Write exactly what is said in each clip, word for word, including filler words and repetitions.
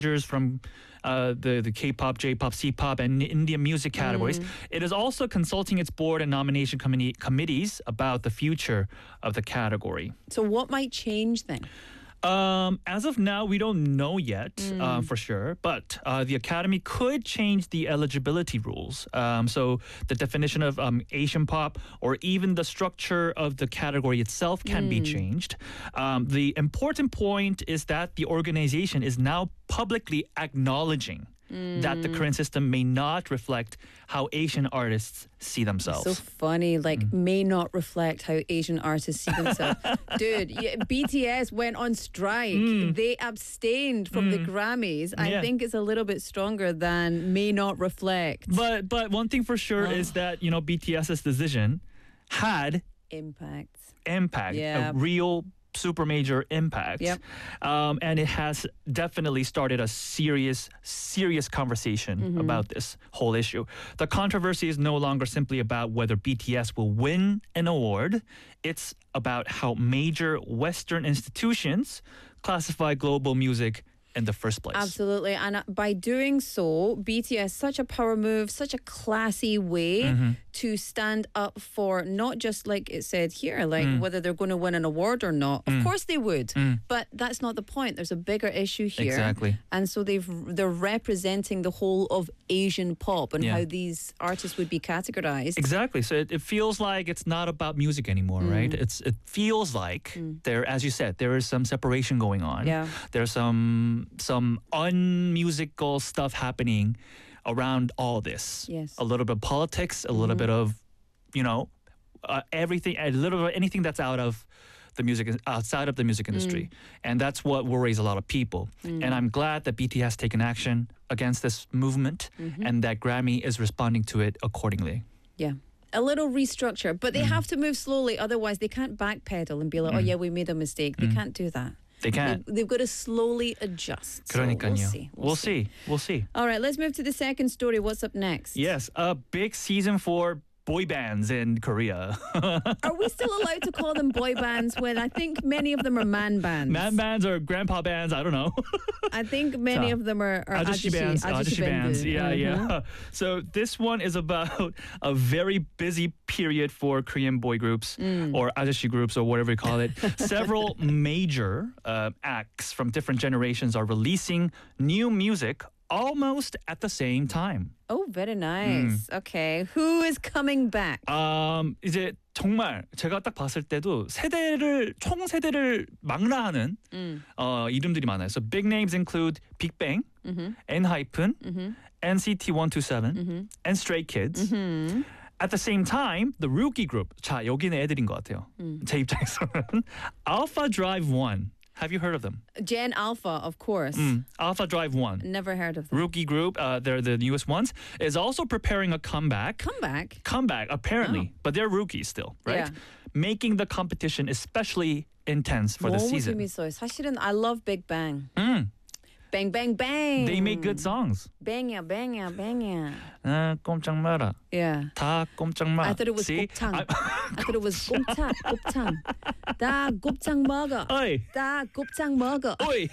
from uh, the, the K-pop, J-pop, C-pop, and Indian music categories. Mm. It is also consulting its board and nomination committee committees about the future of the category. So what might change then? Um, as of now, we don't know yet Mm. uh, for sure, but uh, the Academy could change the eligibility rules. Um, so the definition of um, Asian pop or even the structure of the category itself can Mm. be changed. Um, the important point is that the organization is now publicly acknowledging Mm. that the current system may not reflect how Asian artists see themselves. So funny, like Mm. may not reflect how Asian artists see themselves. Dude, yeah, B T S went on strike. Mm. They abstained from the Mm. Grammys. I Yeah. think it's a little bit stronger than may not reflect. But but one thing for sure Oh. is that, you know, BTS's decision had Impact. impact, Yeah. a real super major impact. Yep. Um, and it has definitely started a serious, serious conversation Mm-hmm. about this whole issue. The controversy is no longer simply about whether B T S will win an award. It's about how major Western institutions classify global music in the first place. Absolutely. And uh, by doing so, B T S, such a power move, such a classy way Mm-hmm. to stand up for not just like it said here, like Mm. whether they're going to win an award or not. Of course they would, Mm. but that's not the point. There's a bigger issue here. Exactly. And so they've they're representing the whole of Asian pop and Yeah. how these artists would be categorized. Exactly. So it, it feels like it's not about music anymore, Mm. right? It's it feels like there, as you said, there is some separation going on. Yeah. There's some some unmusical stuff happening around all this. Yes. A little bit of politics, a little bit of, you know, uh, everything, a little bit anything that's out of the music, outside of the music industry. And that's what worries a lot of people. And I'm glad that B T S has taken action against this movement and that Grammy is responding to it accordingly. Yeah. A little restructure, but they have to move slowly. Otherwise, they can't backpedal and be like, oh, yeah, we made a mistake. They can't do that. They can't. They've, they've got to slowly adjust. So 그러니까요. we'll see. We'll see. We'll see. All right, let's move to the second story. What's up next? Yes, a big season for boy bands in Korea. Are we still allowed to call them boy bands when I think many of them are man bands? Man bands or grandpa bands, I don't know. I think many 자, of them are, are 아저씨 bands, 아저씨 아저씨 bands. 밴드. Yeah, Uh-huh. yeah. So this one is about a very busy period for Korean boy groups or 아저씨 groups or whatever you call it. Several major uh, acts from different generations are releasing new music almost at the same time. Oh, very nice. Okay, who is coming back? Um, 이제 정말 제가 딱 봤을 때도 세대를 총 세대를 망라하는 어, 이름들이 많아요. So big names include Big Bang, ENHYPEN, N C T one two seven, and Stray Kids. At the same time, the rookie group. 자, 여기는 애들인 것 같아요. 제 입장에서는 Alpha Drive One. Have you heard of them? Gen Alpha, of course. Mm, Alpha Drive One. Never heard of them. Rookie group, uh, they're the newest ones, is also preparing a comeback. Comeback? comeback, apparently, but they're rookies still, right? Yeah. Making the competition especially intense for the 너무 season. 재밌어요. 사실은 I love Big Bang. Mm, Bang, bang, bang. they make good songs. Bang야, bang야, bang야. 아, 꼼짝 마라. Yeah. 다 꼼짝 마. I thought it was See? 곱창. I- I thought it was 곱창, 곱창. 다 곱창 먹어. 어이, 다 곱창 먹어. 어이.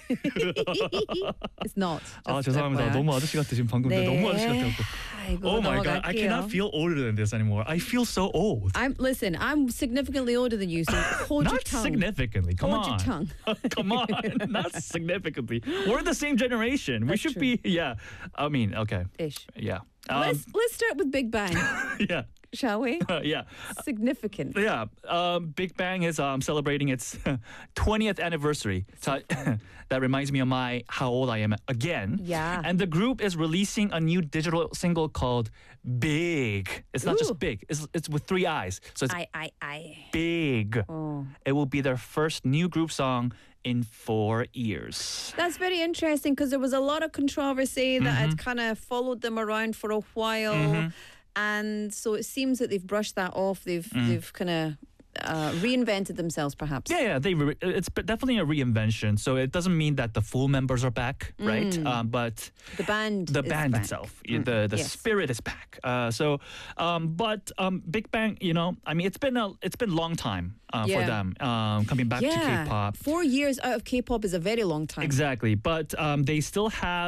It's not. 아, Just 죄송합니다. F Y I. 너무 아저씨 같아 지금 방금. 네. 너무 아저씨 같아. 아이고, Oh my god, I 넘어갈게요. cannot feel older than this anymore. I feel so old. I'm listen. I'm significantly older than you, so hold your Not tongue. significantly. Come hold on. your tongue. Come on. Not significantly. We're the same generation. we That's should true. be, yeah. I mean, okay. Ish. Yeah. Um, let's let's start with Big Bang, yeah. shall we? yeah. Significant. Yeah, um, Big Bang is um, celebrating its twentieth anniversary. So that reminds me of my how old I am again. Yeah. And the group is releasing a new digital single called Big. It's not Ooh. just big. It's it's with three eyes. So it's I I I. Big. Oh. It will be their first new group song in four years. That's very interesting because there was a lot of controversy that Mm-hmm. had kind of followed them around for a while, and so it seems that they've brushed that off. They've Mm. they've kind of uh, reinvented themselves, perhaps. Yeah, yeah, they re- it's definitely a reinvention. So it doesn't mean that the full members are back, right? Mm. Um, but the band, the is band back. itself, Mm. the the Yes. spirit is back. Uh, so, um, but um, Big Bang, you know, I mean, it's been a it's been a long time uh, for Yeah. them um, coming back Yeah, to K-pop. four years out of K-pop is a very long time. Exactly, but um, they still have.